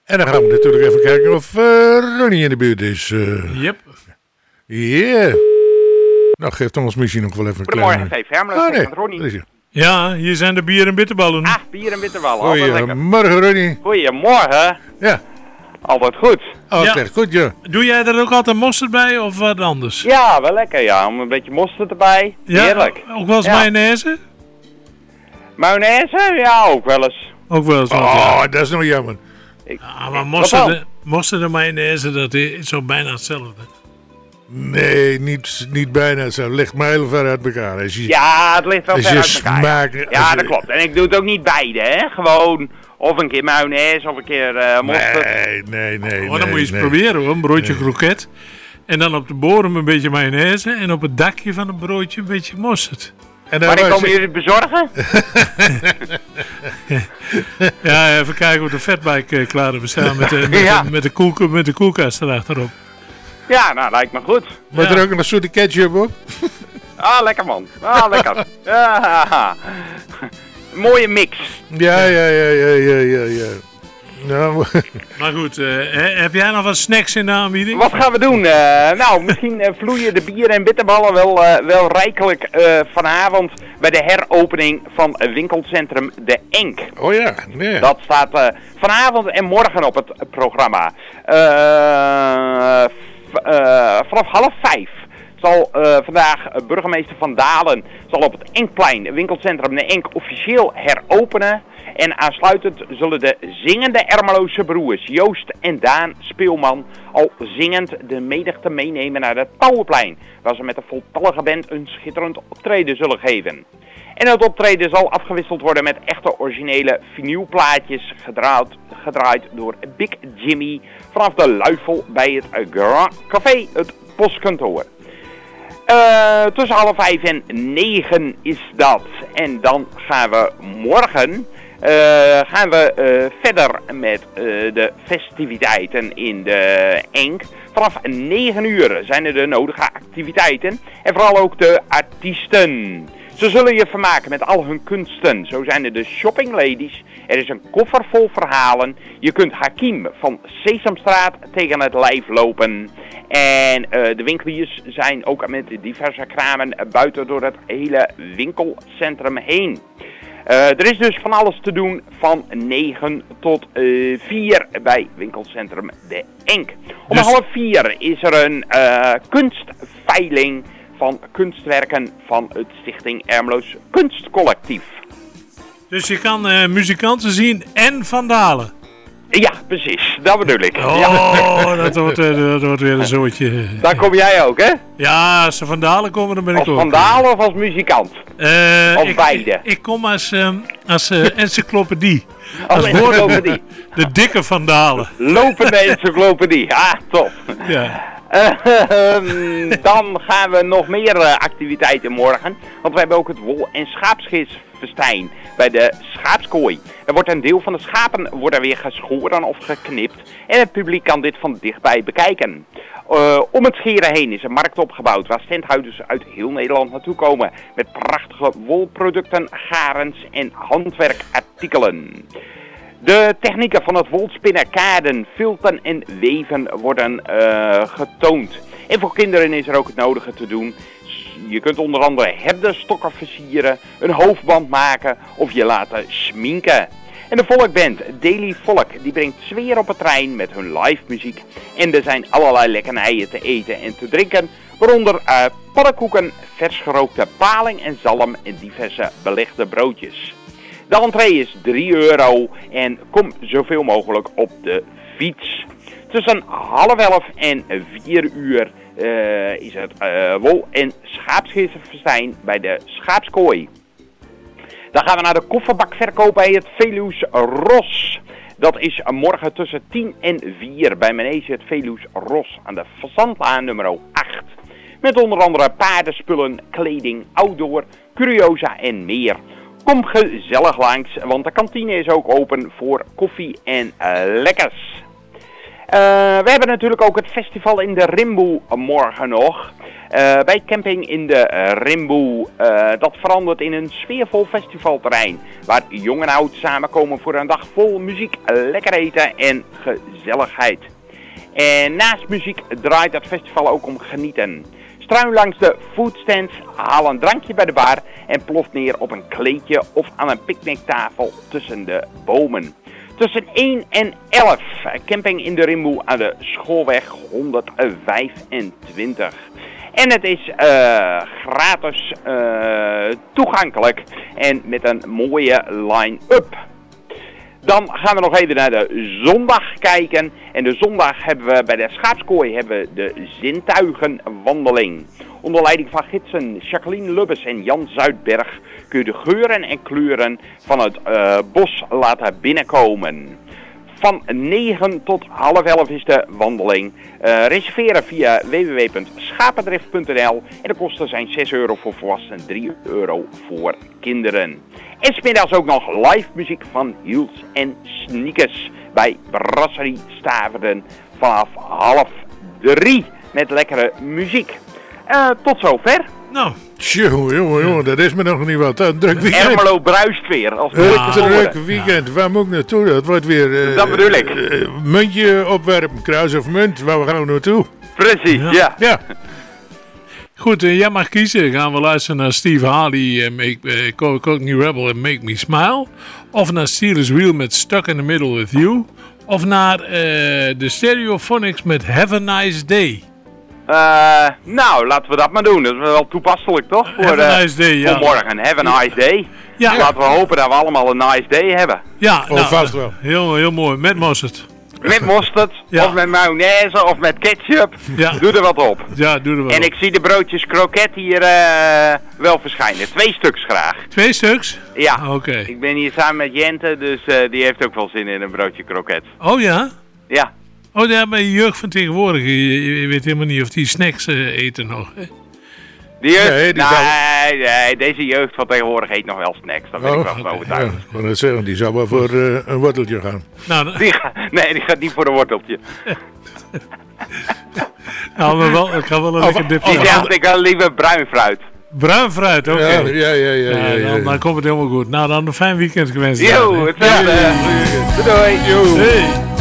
En dan gaan we natuurlijk even kijken of Ronnie in de buurt is. Yep. Yeah. Nou, geeft ons misschien nog wel even een Goedemorgen, Steve Hermelen. nee, Ronnie. Ja, hier zijn de bier- en bitterballen. Ah, bier en bitterballen. Altijd lekker. Goedemorgen, Ronnie. Goedemorgen. Ja. Altijd goed. Altijd goed, ja. Doe jij er ook altijd mosterd bij of wat anders? Ja, wel lekker, ja. Om een beetje mosterd erbij. Ja, heerlijk. Ook wel eens mayonaise? Mayonaise? Ja, ook wel eens. Ook wel eens. Dat is nog jammer. Maar mosterd en mayonaise, dat is zo bijna hetzelfde. Nee, niet bijna zo. Het ligt maar heel ver uit elkaar. Ja, het ligt wel ver uit elkaar. Ja, dat klopt. En ik doe het ook niet beide, hè. Gewoon of een keer mayonaise of een keer mosterd. Nee. Dan moet je eens proberen hoor. Een broodje kroket. En dan op de bodem een beetje mayonaise. En op het dakje van het broodje een beetje mosterd. Wanneer komen jullie het bezorgen? Ja, even kijken of de fatbike klaar is. Met de koelkast erachterop. Ja, nou, lijkt me goed. Moet er ook een zoete ketchup op? Ah, lekker man. Ah, lekker. Ja. Mooie mix. Ja. Nou. Maar goed, heb jij nog wat snacks in de aanbieding? Wat gaan we doen? Nou, misschien vloeien de bier- en bitterballen wel rijkelijk vanavond bij de heropening van winkelcentrum De Enk. Oh ja, nee. Dat staat vanavond en morgen op het programma. Vanaf 4:30 zal vandaag burgemeester Van Dalen zal op het Enkplein winkelcentrum De Enk officieel heropenen. En aansluitend zullen de zingende Ermeloze broers Joost en Daan Speelman al zingend de menigte meenemen naar het Pauwenplein, waar ze met de voltallige band een schitterend optreden zullen geven. En het optreden zal afgewisseld worden met echte originele vinylplaatjes gedraaid door Big Jimmy vanaf de luifel bij het Grand Café, het postkantoor. Tussen 5:30 en 9 is dat. En dan gaan we morgen verder met de festiviteiten in de Enk. Vanaf 9 uur zijn er de nodige activiteiten en vooral ook de artiesten. Ze zullen je vermaken met al hun kunsten. Zo zijn er de shopping ladies. Er is een koffer vol verhalen. Je kunt Hakim van Sesamstraat tegen het lijf lopen. En de winkeliers zijn ook met diverse kramen buiten door het hele winkelcentrum heen. Er is dus van alles te doen van 9 tot 4 bij winkelcentrum De Enk. Om 3:30 is er een kunstveiling van kunstwerken van het Stichting Ermeloos Kunstcollectief. Dus je kan muzikanten zien en Van Dalen. Ja, precies. Dat bedoel ik. Oh, dat wordt weer een zootje. Daar kom jij ook, hè? Ja, als ze Van Dalen komen, dan ben ik ook. Als Van Dalen of als muzikant? Of beide? Ik kom als encyclopedie. Als encyclopedie. De dikke Van Dalen. Lopende encyclopedie. Ah, top. Ja. Dan gaan we nog meer activiteiten morgen. Want we hebben ook het wol- en schaapsgisfestijn bij de schaapskooi. Er wordt een deel van de schapen worden weer geschoren of geknipt. En het publiek kan dit van dichtbij bekijken. Om het scheren heen is een markt opgebouwd waar standhouders uit heel Nederland naartoe komen. Met prachtige wolproducten, garens en handwerkartikelen. De technieken van het wolspinnen, kaarden, filten en weven worden getoond. En voor kinderen is er ook het nodige te doen. Je kunt onder andere herderstokken versieren, een hoofdband maken of je laten schminken. En de volkband Daily Volk die brengt sfeer op het terrein met hun live muziek. En er zijn allerlei lekkernijen te eten en te drinken. Waaronder pannenkoeken, vers gerookte paling en zalm en diverse belegde broodjes. De entree is €3 en kom zoveel mogelijk op de fiets. Tussen 11:30 en 4 uur is het wol- en schaapsgisfestijn bij de schaapskooi. Dan gaan we naar de kofferbakverkoop bij het Veluws Ros. Dat is morgen tussen 10 en 4 bij Manege het Veluws Ros aan de Fazantlaan nummer 8. Met onder andere paardenspullen, kleding, outdoor, curiosa en meer. Kom gezellig langs, want de kantine is ook open voor koffie en lekkers. We hebben natuurlijk ook het festival in de Rimboe morgen nog. Bij camping in de Rimboe. Dat verandert in een sfeervol festivalterrein. Waar jong en oud samenkomen voor een dag vol muziek, lekker eten en gezelligheid. En naast muziek draait het festival ook om genieten. Struin langs de foodstands, haal een drankje bij de bar en ploft neer op een kleedje of aan een picknicktafel tussen de bomen. Tussen 1 en 11, camping in de Rimboe aan de Schoolweg 125. En het is gratis toegankelijk en met een mooie line-up. Dan gaan we nog even naar de zondag kijken. En de zondag hebben we bij de Schaapskooi de zintuigenwandeling. Onder leiding van gidsen Jacqueline Lubbes en Jan Zuidberg kun je de geuren en kleuren van het bos laten binnenkomen. Van 9 tot half 11 is de wandeling. Reserveren via www.schapendrift.nl en de kosten zijn €6 voor volwassenen, €3 voor kinderen. En 's middags ook nog live muziek van Hiels en Sneakers bij Brasserie Staverden vanaf 2:30 met lekkere muziek. Tot zover. Nou, Jongen, dat is me nog niet wat. Een druk weekend. Ermelo bruist weer. Als Een druk weekend. Waar moet ik naartoe? Dat wordt weer... dat bedoel ik. Muntje opwerpen, kruis of munt. Waar we gaan naartoe? Precies, ja. goed, jij mag kiezen. Gaan we luisteren naar Steve Harley, Cockney Rebel en Make Me Smile. Of naar Steelers Wheel met Stuck in the Middle with You. Of naar de Stereophonics met Have a Nice Day. Nou, laten we dat maar doen. Dat is wel toepasselijk, toch? Have a nice day, ja. Voor morgen. Have a nice day. Ja. Laten we hopen dat we allemaal een nice day hebben. Ja, vast wel. Heel mooi. Met mosterd. Met mosterd, Ja. of met mayonaise, of met ketchup. Ja. Doe er wat op. Ja, doe er wel. En ik zie de broodjes kroket hier wel verschijnen. 2 stuks graag. 2 stuks? Ja. Oké. Ik ben hier samen met Jente, dus die heeft ook wel zin in een broodje kroket. Oh ja? Ja. Oh ja, maar je jeugd van tegenwoordig, je weet helemaal niet of die snacks eten nog. Hè? Die jeugd? Nee, Nee, deze jeugd van tegenwoordig eet nog wel snacks. Daar ben ik wel van Ja, overtuigd. ik wou net zeggen, die zou wel voor een worteltje gaan. Nou, Die gaat niet voor een worteltje. maar wel, ik ga wel een lekker dipje. Die zegt, ik wil liever bruin fruit. Bruin fruit, oké. Ja. Dan komt het helemaal goed. Nou, dan een fijn weekend gewenst. Yo, hetzelfde. Doei. Yo. Hey.